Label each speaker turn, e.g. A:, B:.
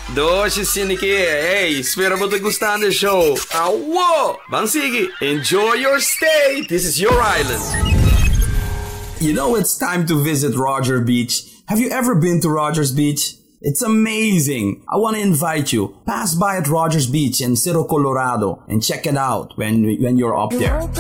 A: 12 siniki. Hey, spero te gustando the show. Awo! Bansigi, enjoy your stay. This is your island.
B: You know it's time to visit Roger Beach. Have you ever been to Rogers Beach? It's amazing. I want to invite you. Pass by at Rogers Beach in Cerro Colorado and check it out when you're up there.